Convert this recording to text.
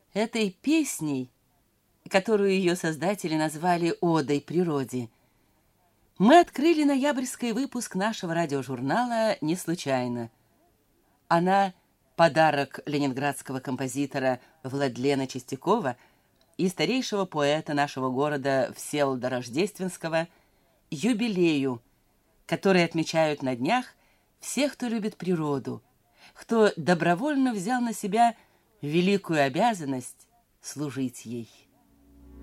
Этой песней, которую ее создатели назвали «Одой природе», мы открыли ноябрьский выпуск нашего радиожурнала не случайно. Она — подарок ленинградского композитора Владлена Чистякова и старейшего поэта нашего города Всеволода Рождественского юбилею, который отмечают на днях все, кто любит природу, кто добровольно взял на себя великую обязанность служить ей.